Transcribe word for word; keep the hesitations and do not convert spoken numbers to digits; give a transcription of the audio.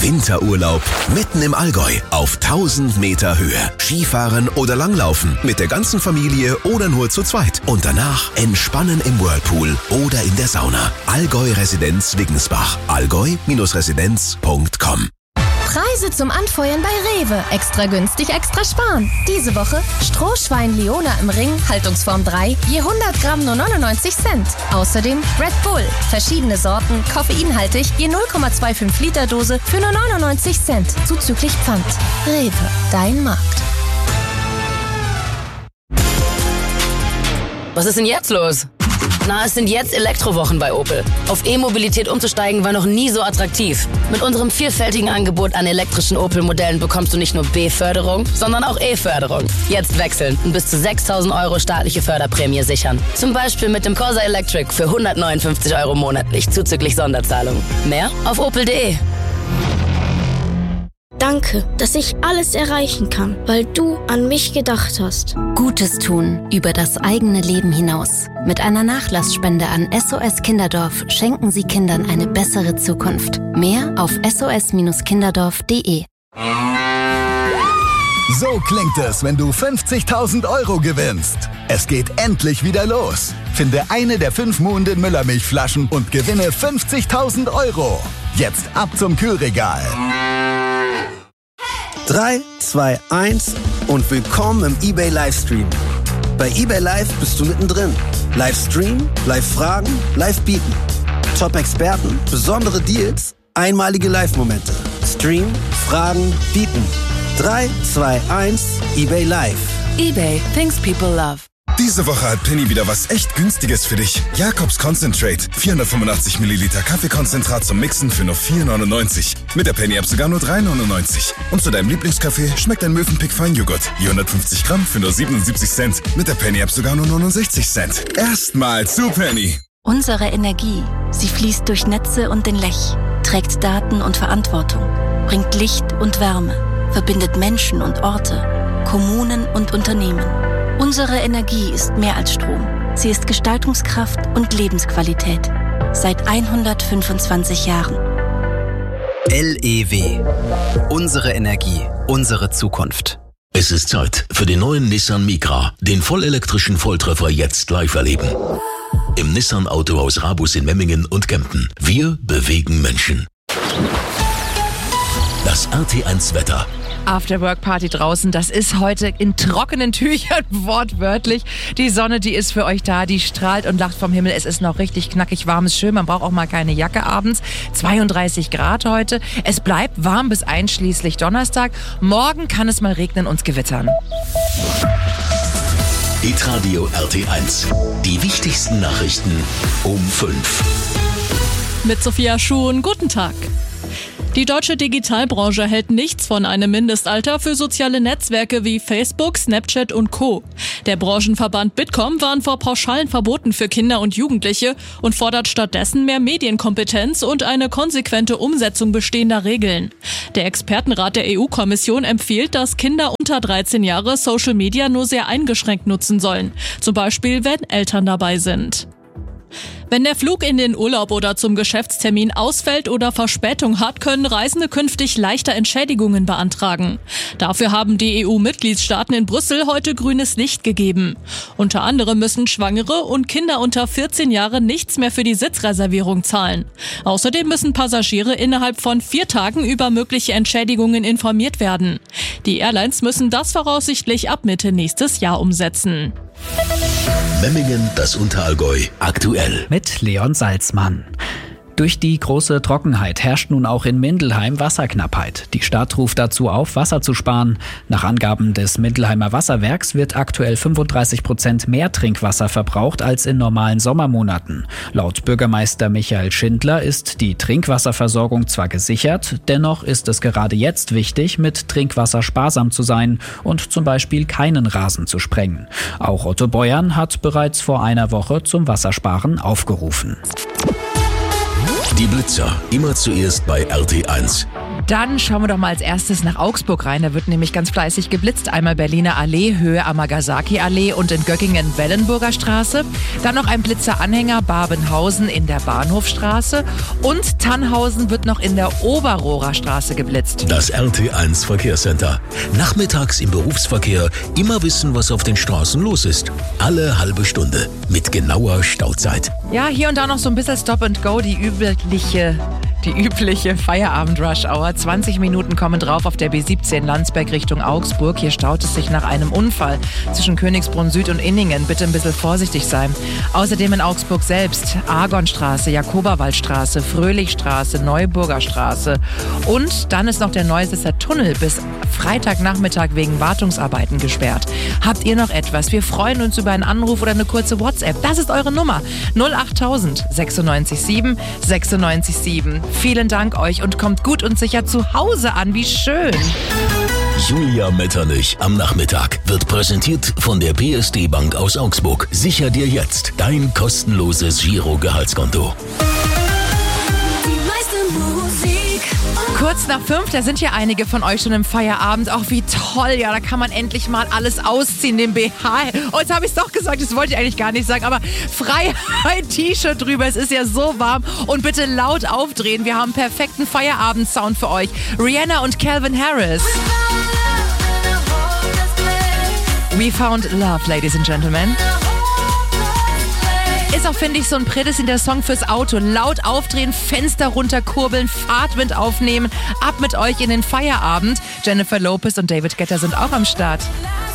Winterurlaub mitten im Allgäu auf tausend Meter Höhe. Skifahren oder Langlaufen mit der ganzen Familie oder nur zu zweit. Und danach entspannen im Whirlpool oder in der Sauna. Allgäu Residenz Wiggensbach. allgäu Residenz punkt com. Preise zum Anfeuern bei Rewe. Extra günstig, extra sparen. Diese Woche Strohschwein Leona im Ring, Haltungsform drei, je hundert Gramm nur neunundneunzig Cent. Außerdem Red Bull, verschiedene Sorten, koffeinhaltig, je null Komma fünfundzwanzig Liter Dose für nur neunundneunzig Cent, zuzüglich Pfand. Rewe, dein Markt. Was ist denn jetzt los? Na, es sind jetzt Elektrowochen bei Opel. Auf E-Mobilität umzusteigen war noch nie so attraktiv. Mit unserem vielfältigen Angebot an elektrischen Opel-Modellen bekommst du nicht nur B-Förderung, sondern auch E-Förderung. Jetzt wechseln und bis zu sechstausend Euro staatliche Förderprämie sichern. Zum Beispiel mit dem Corsa Electric für hundertneunundfünfzig Euro monatlich, zuzüglich Sonderzahlung. Mehr auf opel punkt de. Danke, dass ich alles erreichen kann, weil du an mich gedacht hast. Gutes tun über das eigene Leben hinaus. Mit einer Nachlassspende an S O S Kinderdorf schenken Sie Kindern eine bessere Zukunft. Mehr auf s o s kinderdorf punkt de. So klingt es, wenn du fünfzigtausend Euro gewinnst. Es geht endlich wieder los. Finde eine der fünf Muhnden Müllermilchflaschen und gewinne fünfzigtausend Euro. Jetzt ab zum Kühlregal. drei, zwei, eins und willkommen im eBay Livestream. Bei eBay Live bist du mittendrin. Livestream, Live-Fragen, Live-Bieten. Top-Experten, besondere Deals, einmalige Live-Momente. Stream, Fragen, Bieten. drei, zwei, eins, eBay Live. eBay, things people love. Diese Woche hat Penny wieder was echt Günstiges für dich. Jakobs Concentrate. vierhundertfünfundachtzig Milliliter Kaffeekonzentrat zum Mixen für nur vier neunundneunzig. Mit der Penny-App sogar nur drei neunundneunzig. Und zu deinem Lieblingskaffee schmeckt ein Mövenpick Feinjoghurt. Je hundertfünfzig Gramm für nur siebenundsiebzig Cent. Mit der Penny-App sogar nur neunundsechzig Cent. Erstmal zu Penny. Unsere Energie, sie fließt durch Netze und den Lech, trägt Daten und Verantwortung, bringt Licht und Wärme, verbindet Menschen und Orte, Kommunen und Unternehmen. Unsere Energie ist mehr als Strom. Sie ist Gestaltungskraft und Lebensqualität. Seit hundertfünfundzwanzig Jahren. L E W. Unsere Energie, unsere Zukunft. Es ist Zeit für den neuen Nissan Micra, den vollelektrischen Volltreffer jetzt live erleben. Im Nissan Autohaus Rabus in Memmingen und Kempten. Wir bewegen Menschen. Das R T eins Wetter. Afterwork-Party draußen, das ist heute in trockenen Tüchern, wortwörtlich. Die Sonne, die ist für euch da, die strahlt und lacht vom Himmel. Es ist noch richtig knackig warm, ist schön, man braucht auch mal keine Jacke abends. zweiunddreißig Grad heute. Es bleibt warm bis einschließlich Donnerstag. Morgen kann es mal regnen und gewittern. Hitradio R T eins. Die wichtigsten Nachrichten um fünf. Mit Sophia Schuhn, guten Tag. Die deutsche Digitalbranche hält nichts von einem Mindestalter für soziale Netzwerke wie Facebook, Snapchat und Co. Der Branchenverband Bitkom warnt vor pauschalen Verboten für Kinder und Jugendliche und fordert stattdessen mehr Medienkompetenz und eine konsequente Umsetzung bestehender Regeln. Der Expertenrat der E U-Kommission empfiehlt, dass Kinder unter dreizehn Jahre Social Media nur sehr eingeschränkt nutzen sollen, zum Beispiel wenn Eltern dabei sind. Wenn der Flug in den Urlaub oder zum Geschäftstermin ausfällt oder Verspätung hat, können Reisende künftig leichter Entschädigungen beantragen. Dafür haben die E U-Mitgliedstaaten in Brüssel heute grünes Licht gegeben. Unter anderem müssen Schwangere und Kinder unter vierzehn Jahren nichts mehr für die Sitzreservierung zahlen. Außerdem müssen Passagiere innerhalb von vier Tagen über mögliche Entschädigungen informiert werden. Die Airlines müssen das voraussichtlich ab Mitte nächstes Jahr umsetzen. Memmingen, das Unterallgäu, aktuell. Mit Leon Salzmann. Durch die große Trockenheit herrscht nun auch in Mindelheim Wasserknappheit. Die Stadt ruft dazu auf, Wasser zu sparen. Nach Angaben des Mindelheimer Wasserwerks wird aktuell fünfunddreißig Prozent mehr Trinkwasser verbraucht als in normalen Sommermonaten. Laut Bürgermeister Michael Schindler ist die Trinkwasserversorgung zwar gesichert, dennoch ist es gerade jetzt wichtig, mit Trinkwasser sparsam zu sein und zum Beispiel keinen Rasen zu sprengen. Auch Otto Beuern hat bereits vor einer Woche zum Wassersparen aufgerufen. Die Blitzer, immer zuerst bei R T eins. Dann schauen wir doch mal als erstes nach Augsburg rein. Da wird nämlich ganz fleißig geblitzt. Einmal Berliner Allee, Höhe Amagasaki-Allee und in Göckingen Wellenburger Straße. Dann noch ein Blitzeranhänger Babenhausen in der Bahnhofstraße. Und Tannhausen wird noch in der Oberrohrer Straße geblitzt. Das R T eins Verkehrscenter. Nachmittags im Berufsverkehr immer wissen, was auf den Straßen los ist. Alle halbe Stunde mit genauer Stauzeit. Ja, hier und da noch so ein bisschen Stop and Go, die übliche... Die übliche Feierabend-Rush-Hour. zwanzig Minuten kommen drauf auf der B siebzehn Landsberg Richtung Augsburg. Hier staut es sich nach einem Unfall zwischen Königsbrunn Süd und Inningen. Bitte ein bisschen vorsichtig sein. Außerdem in Augsburg selbst Argonstraße, Jakoberwaldstraße, Fröhlichstraße, Neuburger Straße. Und dann ist noch der Neusesser Tunnel bis Freitagnachmittag wegen Wartungsarbeiten gesperrt. Habt ihr noch etwas? Wir freuen uns über einen Anruf oder eine kurze WhatsApp. Das ist eure Nummer. null acht null null sechs sieben sechs sieben sieben. Vielen Dank euch und kommt gut und sicher zu Hause an. Wie schön. Julia Metternich am Nachmittag wird präsentiert von der P S D Bank aus Augsburg. Sicher dir jetzt dein kostenloses Giro-Gehaltskonto. Kurz nach fünf, da sind ja einige von euch schon im Feierabend. Ach, wie toll, ja, da kann man endlich mal alles ausziehen, den B H. Oh, jetzt habe ich es doch gesagt, das wollte ich eigentlich gar nicht sagen, aber Freiheit-T-Shirt drüber, es ist ja so warm. Und bitte laut aufdrehen, wir haben perfekten Feierabend-Sound für euch. Rihanna und Calvin Harris. We found love, ladies and gentlemen. Ist auch, finde ich, so ein prädestinierter Song fürs Auto. Laut aufdrehen, Fenster runterkurbeln, Fahrtwind aufnehmen. Ab mit euch in den Feierabend. Jennifer Lopez und David Guetta sind auch am Start.